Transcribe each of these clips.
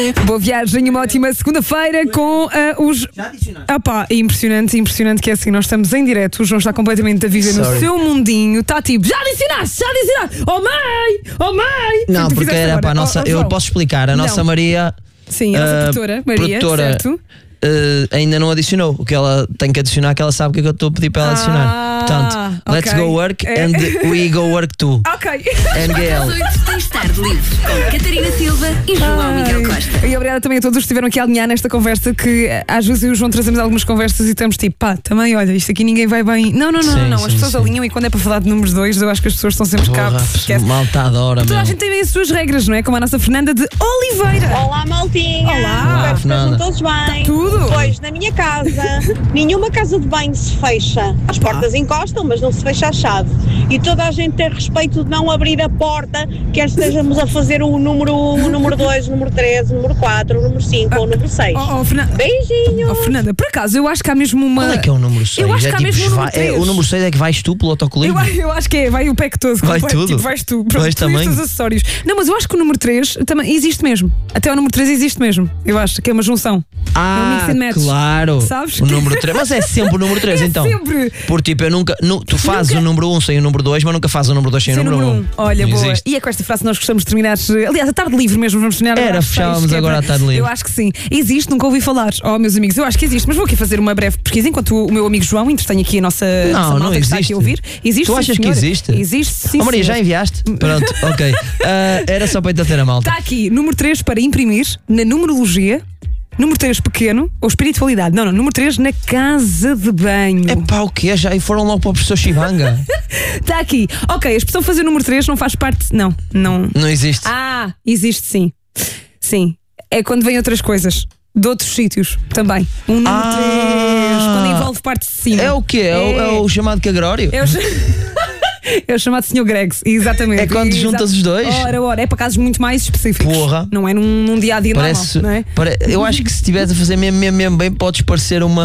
Boa viagem, uma ótima segunda-feira com os... Já adicionaste? Impressionante que é assim, nós estamos em direto, o João está completamente a viver no seu mundinho, está tipo, já adicionaste, oh mãe! Não, Tu porque fizeste era agora. para a nossa. Eu João. posso explicar, a nossa Não. Maria. Sim, a nossa produtora, Maria, certo? Ainda não adicionou. O que ela tem que adicionar, que ela sabe o que é que eu estou a pedir para ela adicionar. Portanto, let's ok. go work and we go work too. Ok. NGL. Tens tarde livre com Catarina Silva e João Miguel Costa. E obrigada também a todos que estiveram aqui a alinhar nesta conversa, que às vezes eu e o João trazemos algumas conversas e estamos tipo, também olha, isto aqui ninguém vai bem. Não, as pessoas alinham, e quando é para falar de números 2, eu acho que as pessoas estão sempre cá. Malta adora, Toda a mesmo. gente tem as suas regras, não é? Como a nossa Fernanda de Oliveira. Olá, maltinha! Olá, Espero que Fernanda. estejam todos bem. Tudo. Pois, na minha casa, nenhuma casa de banho se fecha. As portas encostam, mas não se fecha a chave. E toda a gente tem respeito de não abrir a porta, quer estejamos a fazer o número 2, o número 3, o número 4, o número 5 ou o número 6. Beijinhos! Fernanda, por acaso, eu acho que há mesmo uma... Qual é que é o número 6? Eu acho que há mesmo o número 3. O número 6 é que vais tu pelo autocolismo? Eu acho que é, vai o pack todo. Vai completo, tudo? Tipo, vais tu. Pronto, Vais tu também? e os teus acessórios. Não, mas eu acho que o número 3 também existe mesmo. Até o número 3 existe mesmo. Eu acho que é uma junção. É um mix and match. Claro. Sabes? O número 3. Mas é sempre o número 3, É então. sempre. Porque tipo, eu nunca. Tu fazes o número 1 sem o número 2, mas nunca fazes o número 2 sem o Sem número 1. Olha, Não boa. existe. E é com esta frase que nós gostamos de terminar. Aliás, a tarde livre mesmo, vamos terminar. Era, agora às fechávamos 6, que é agora para- a tarde livre. Eu acho que sim. Existe, nunca ouvi falar. Oh, meus amigos, eu acho que existe. Mas vou aqui fazer uma breve pesquisa enquanto o meu amigo João entretém aqui a nossa Não malta que está aqui existe. a ouvir. Existe, Tu sim, achas que senhora. existe? Existe, sim. Oh, Maria, já senhor. enviaste? Pronto, ok. Era só para entreter a malta. Está aqui, número 3 para imprimir, na numerologia. Número 3 pequeno, ou espiritualidade. Não, número 3 na casa de banho. É pá, o quê? Já e foram logo para o professor Chivanga? Está aqui. Ok, a expressão fazer número 3 não faz parte. Não. Não existe. Existe sim. Sim. É quando vêm outras coisas. De outros sítios também. Um número 3. Quando envolve parte de cima. É o quê? É o chamado cagrório? É o chamado Sr. Gregs, exatamente. É quando juntas os dois? Ora, é para casos muito mais específicos. Porra. Não é num dia-a-dia Parece, normal, não é? Eu acho que se estiveres a fazer mesmo bem, podes parecer um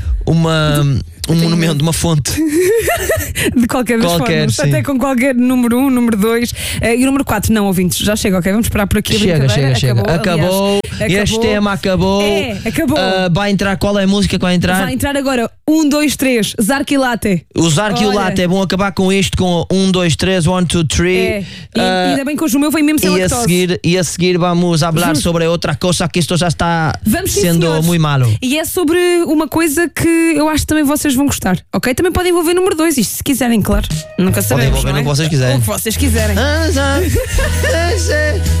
monumento, uma fonte. De qualquer das formas, sim. até com qualquer número 1, número 2 e o número 4, não, ouvintes, já chega, ok? Vamos esperar por aqui a brincadeira. Chega. Acabou. Este tema acabou. Acabou. Vai entrar, qual é a música que vai entrar? Vai entrar agora 1, 2, 3, Zarquilate. O Zarquilate, é bom acabar com isto com 1, 2, 3, 1, 2, 3. E ainda bem que hoje o meu vem mesmo sem lactose. E a seguir vamos falar sobre outra coisa, que isto já está sim, sendo senhores. muito malo. E é sobre uma coisa que eu acho que também vocês vão gostar, ok? Também podem envolver número 2, isto se quiserem, claro. Nunca sabemos, envolver não é? no que vocês quiserem. O que vocês quiserem.